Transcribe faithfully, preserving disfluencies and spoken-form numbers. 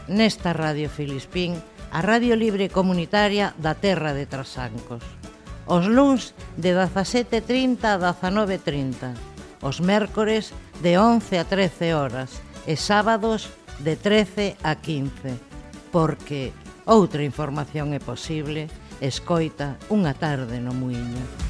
nesta Radio Filispín, a Radio Libre Comunitaria da Terra de Trasancos. Os luns de dezasete e trinta a dezanove e trinta, os mércores de once a trece horas e sábados de trece a quince, porque outra información é posible, escoita Unha tarde no Muiño.